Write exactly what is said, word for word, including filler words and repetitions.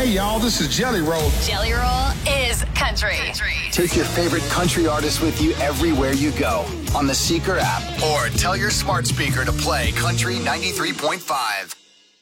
Hey, y'all, this is Jelly Roll. Jelly Roll is country. Take your favorite country artist with you everywhere you go on the Seeker app or tell your smart speaker to play Country ninety-three point five.